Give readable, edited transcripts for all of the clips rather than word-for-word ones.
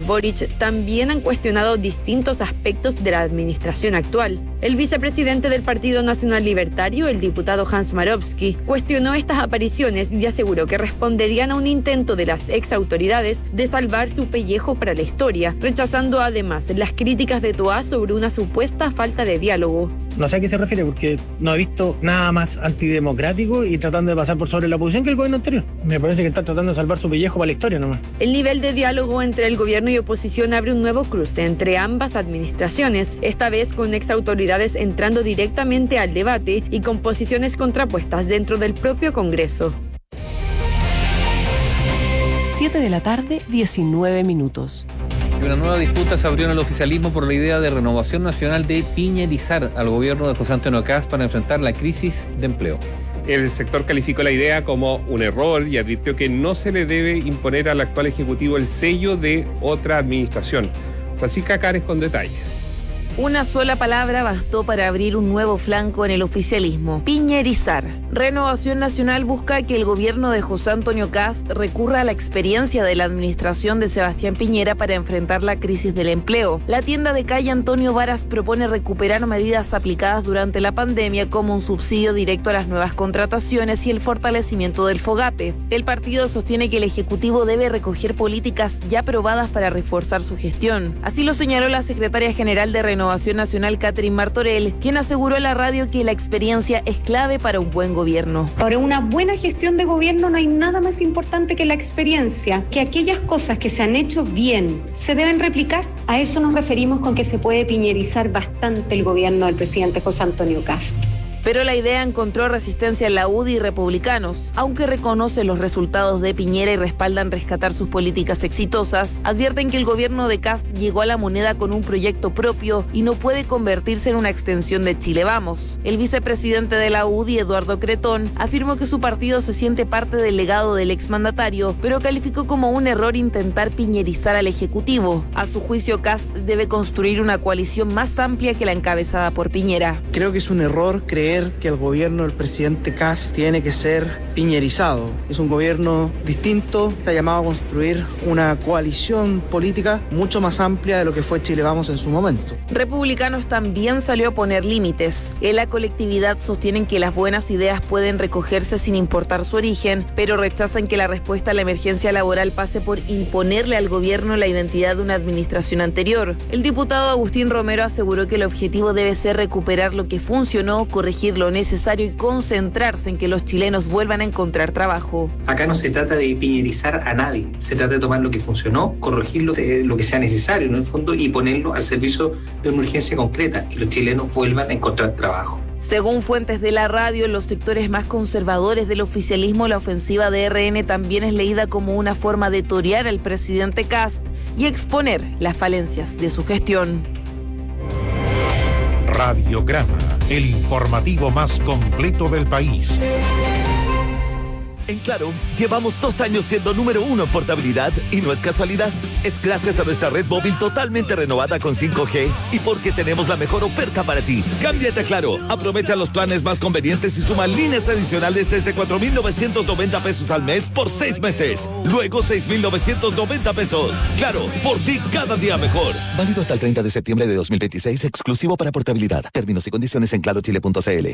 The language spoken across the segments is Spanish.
Boric también han cuestionado distintos aspectos de la administración actual. El vicepresidente del Partido Nacional Libertario, el diputado Hans Marowski, cuestionó estas apariciones y aseguró que responderían a un intento de las exautoridades de salvar su pellejo para la historia, rechazando además las críticas de Toá sobre una supuesta falta de diálogo. No sé a qué se refiere, porque no he visto nada más antidemocrático y tratando de pasar por sobre la oposición que el gobierno anterior. Me parece que está tratando de salvar su pellejo para la historia nomás. El nivel de diálogo entre el gobierno y oposición abre un nuevo cruce entre ambas administraciones, esta vez con exautoridades entrando directamente al debate y con posiciones contrapuestas dentro del propio Congreso. 7:19 p.m. Una nueva disputa se abrió en el oficialismo por la idea de Renovación Nacional de piñerizar al gobierno de José Antonio Kast para enfrentar la crisis de empleo. El sector calificó la idea como un error y advirtió que no se le debe imponer al actual Ejecutivo el sello de otra administración. Francisca Cares con detalles. Una sola palabra bastó para abrir un nuevo flanco en el oficialismo: piñerizar. Renovación Nacional busca que el gobierno de José Antonio Kast recurra a la experiencia de la administración de Sebastián Piñera para enfrentar la crisis del empleo. La tienda de calle Antonio Varas propone recuperar medidas aplicadas durante la pandemia, como un subsidio directo a las nuevas contrataciones y el fortalecimiento del FOGAPE. El partido sostiene que el Ejecutivo debe recoger políticas ya aprobadas para reforzar su gestión. Así lo señaló la secretaria general de Renovación Nacional, Catherine Martorell, quien aseguró a la radio que la experiencia es clave para un buen gobierno. Para una buena gestión de gobierno no hay nada más importante que la experiencia, que aquellas cosas que se han hecho bien se deben replicar. A eso nos referimos con que se puede piñerizar bastante el gobierno del presidente José Antonio Kast. Pero la idea encontró resistencia en la UDI y republicanos. Aunque reconocen los resultados de Piñera y respaldan rescatar sus políticas exitosas, advierten que el gobierno de Kast llegó a la moneda con un proyecto propio y no puede convertirse en una extensión de Chile Vamos. El vicepresidente de la UDI, Eduardo Cretón, afirmó que su partido se siente parte del legado del exmandatario, pero calificó como un error intentar piñerizar al Ejecutivo. A su juicio, Kast debe construir una coalición más amplia que la encabezada por Piñera. Creo que es un error creer que el gobierno del presidente Kast tiene que ser piñerizado. Es un gobierno distinto, está llamado a construir una coalición política mucho más amplia de lo que fue Chile Vamos en su momento. Republicanos también salió a poner límites. En la colectividad sostienen que las buenas ideas pueden recogerse sin importar su origen, pero rechazan que la respuesta a la emergencia laboral pase por imponerle al gobierno la identidad de una administración anterior. El diputado Agustín Romero aseguró que el objetivo debe ser recuperar lo que funcionó, corregir lo necesario y concentrarse en que los chilenos vuelvan a encontrar trabajo. Acá no se trata de piñerizar a nadie, se trata de tomar lo que funcionó, corregirlo, lo que sea necesario en el fondo y ponerlo al servicio de una urgencia concreta y los chilenos vuelvan a encontrar trabajo. Según fuentes de la radio, en los sectores más conservadores del oficialismo, la ofensiva de RN también es leída como una forma de torear al presidente Kast y exponer las falencias de su gestión. Radiograma, el informativo más completo del país. En Claro, llevamos 2 años siendo número 1 en portabilidad y no es casualidad. Es gracias a nuestra red móvil totalmente renovada con 5G y porque tenemos la mejor oferta para ti. Cámbiate a Claro, aprovecha los planes más convenientes y suma líneas adicionales desde 4,990 pesos al mes por 6 meses. Luego 6,990 pesos. Claro, por ti cada día mejor. Válido hasta el 30 de septiembre de 2026, exclusivo para portabilidad. Términos y condiciones en clarochile.cl.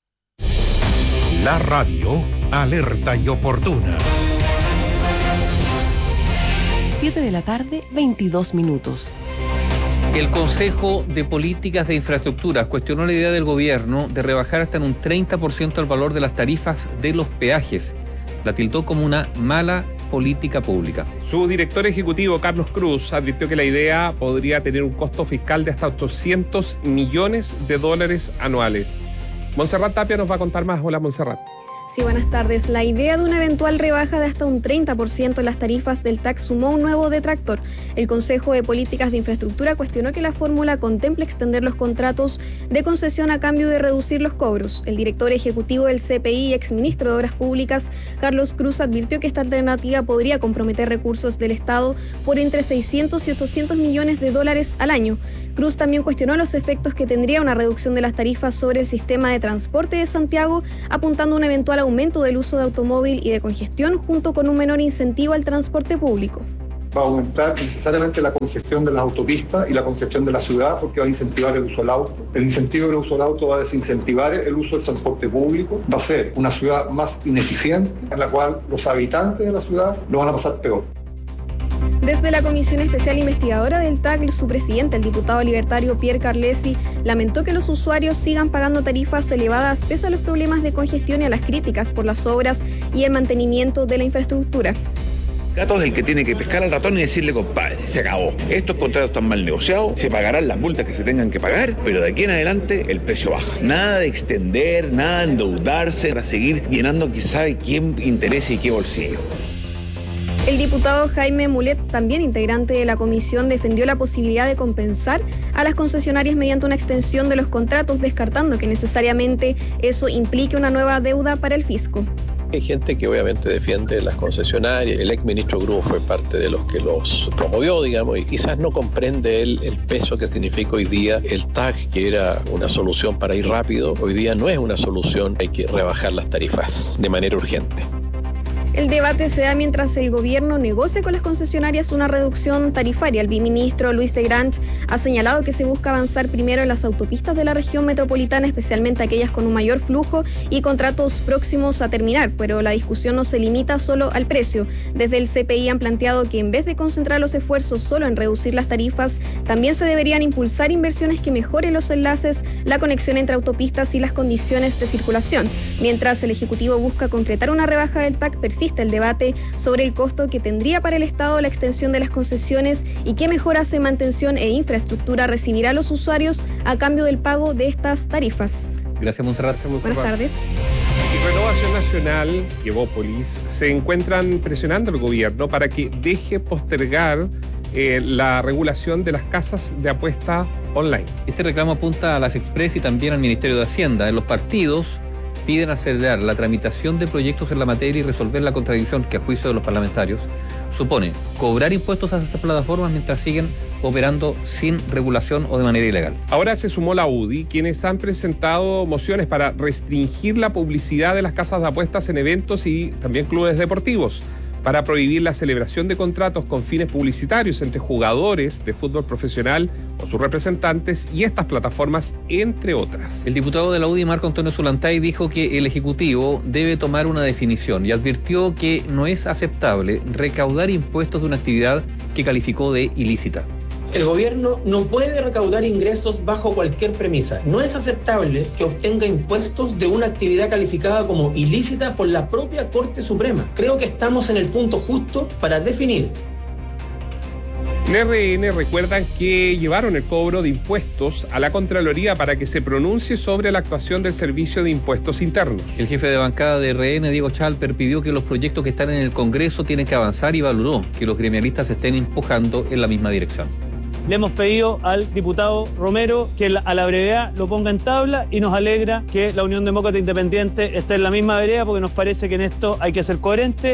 La radio, alerta y oportuna. 7:22 p.m. El Consejo de Políticas de Infraestructuras cuestionó la idea del gobierno de rebajar hasta en un 30% el valor de las tarifas de los peajes. La tildó como una mala política pública. Su director ejecutivo, Carlos Cruz, advirtió que la idea podría tener un costo fiscal de hasta $800 millones anuales. Montserrat Tapia nos va a contar más. Hola, Montserrat. Sí, buenas tardes. La idea de una eventual rebaja de hasta un 30% en las tarifas del TAC sumó un nuevo detractor. El Consejo de Políticas de Infraestructura cuestionó que la fórmula contemple extender los contratos de concesión a cambio de reducir los cobros. El director ejecutivo del CPI y exministro de Obras Públicas, Carlos Cruz, advirtió que esta alternativa podría comprometer recursos del Estado por entre 600 y 800 millones de dólares al año. Cruz también cuestionó los efectos que tendría una reducción de las tarifas sobre el sistema de transporte de Santiago, apuntando a un eventual aumento del uso de automóvil y de congestión, junto con un menor incentivo al transporte público. va a aumentar necesariamente la congestión de las autopistas y la congestión de la ciudad, porque va a incentivar el uso del auto. El incentivo del uso del auto va a desincentivar el uso del transporte público, va a ser una ciudad más ineficiente, en la cual los habitantes de la ciudad lo van a pasar peor. Desde la Comisión Especial Investigadora del TAC, su presidente, el diputado libertario Pierre Carlesi, lamentó que los usuarios sigan pagando tarifas elevadas pese a los problemas de congestión y a las críticas por las obras y el mantenimiento de la infraestructura. Gato es el que tiene que pescar al ratón y decirle, compadre, se acabó. Estos contratos están mal negociados, se pagarán las multas que se tengan que pagar, pero de aquí en adelante el precio baja. Nada de extender, nada de endeudarse para seguir llenando quién sabe quién interés y qué bolsillo. El diputado Jaime Mulet, también integrante de la comisión, defendió la posibilidad de compensar a las concesionarias mediante una extensión de los contratos, descartando que necesariamente eso implique una nueva deuda para el fisco. Hay gente que obviamente defiende las concesionarias. El exministro Grau fue parte de los que los promovió, digamos, y quizás no comprende el peso que significa hoy día el TAC, que era una solución para ir rápido. Hoy día no es una solución, hay que rebajar las tarifas de manera urgente. El debate se da mientras el gobierno negocia con las concesionarias una reducción tarifaria. El viceministro Luis de Grange ha señalado que se busca avanzar primero en las autopistas de la región metropolitana, especialmente aquellas con un mayor flujo y contratos próximos a terminar, pero la discusión no se limita solo al precio. Desde el CPI han planteado que en vez de concentrar los esfuerzos solo en reducir las tarifas, también se deberían impulsar inversiones que mejoren los enlaces, la conexión entre autopistas y las condiciones de circulación. Mientras el Ejecutivo busca concretar una rebaja del TAC, persiste el debate sobre el costo que tendría para el Estado la extensión de las concesiones y qué mejoras en mantención e infraestructura recibirá a los usuarios a cambio del pago de estas tarifas. Gracias, Monserrat. Buenas tardes. Y Renovación Nacional y Evópolis se encuentran presionando al gobierno para que deje postergar la regulación de las casas de apuesta online. Este reclamo apunta a las Express y también al Ministerio de Hacienda. En los partidos piden acelerar la tramitación de proyectos en la materia y resolver la contradicción que, a juicio de los parlamentarios, supone cobrar impuestos a estas plataformas mientras siguen operando sin regulación o de manera ilegal. Ahora se sumó la UDI, quienes han presentado mociones para restringir la publicidad de las casas de apuestas en eventos y también clubes deportivos, para prohibir la celebración de contratos con fines publicitarios entre jugadores de fútbol profesional o sus representantes y estas plataformas, entre otras. El diputado de la UDI, Marco Antonio Zulantay, dijo que el Ejecutivo debe tomar una definición y advirtió que no es aceptable recaudar impuestos de una actividad que calificó de ilícita. El gobierno no puede recaudar ingresos bajo cualquier premisa. No es aceptable que obtenga impuestos de una actividad calificada como ilícita por la propia Corte Suprema. Creo que estamos en el punto justo para definir. En RN recuerdan que llevaron el cobro de impuestos a la Contraloría para que se pronuncie sobre la actuación del Servicio de Impuestos Internos. El jefe de bancada de RN, Diego Chalper, pidió que los proyectos que están en el Congreso tienen que avanzar y valoró que los gremialistas estén empujando en la misma dirección. Le hemos pedido al diputado Romero que a la brevedad lo ponga en tabla y nos alegra que la Unión Demócrata Independiente esté en la misma vereda porque nos parece que en esto hay que ser coherente.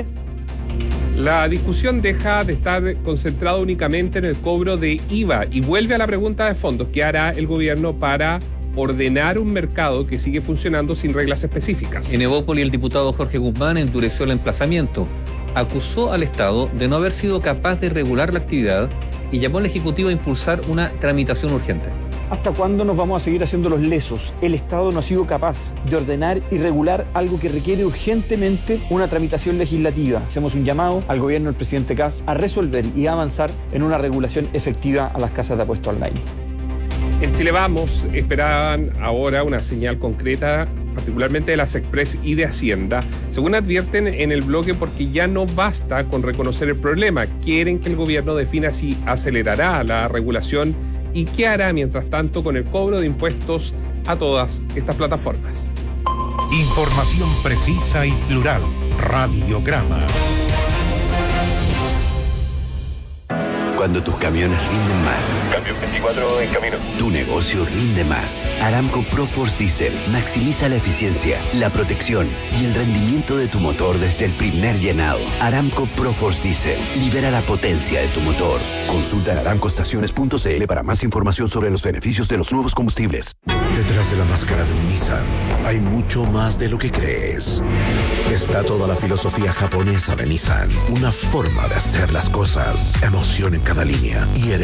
La discusión deja de estar concentrada únicamente en el cobro de IVA y vuelve a la pregunta de fondo: ¿qué hará el gobierno para ordenar un mercado que sigue funcionando sin reglas específicas? En Evópolis, el diputado Jorge Guzmán endureció el emplazamiento, acusó al Estado de no haber sido capaz de regular la actividad y llamó al Ejecutivo a impulsar una tramitación urgente. ¿Hasta cuándo nos vamos a seguir haciendo los lesos? El Estado no ha sido capaz de ordenar y regular algo que requiere urgentemente una tramitación legislativa. Hacemos un llamado al gobierno del presidente Kast a resolver y a avanzar en una regulación efectiva a las casas de apuestas online. En Chile Vamos esperaban ahora una señal concreta, particularmente de las Express y de Hacienda, según advierten en el bloque, porque ya no basta con reconocer el problema. Quieren que el gobierno defina si acelerará la regulación y qué hará mientras tanto con el cobro de impuestos a todas estas plataformas. Información precisa y plural. Radiograma. Cuando tus camiones rinden más. Cambio 24 en camino. Tu negocio rinde más. Aramco ProForce Diesel maximiza la eficiencia, la protección y el rendimiento de tu motor desde el primer llenado. Aramco ProForce Diesel libera la potencia de tu motor. Consulta en aramcoestaciones.cl para más información sobre los beneficios de los nuevos combustibles. Detrás de la máscara de un Nissan hay mucho más de lo que crees. Está toda la filosofía japonesa de Nissan, una forma de hacer las cosas, emoción en cada línea y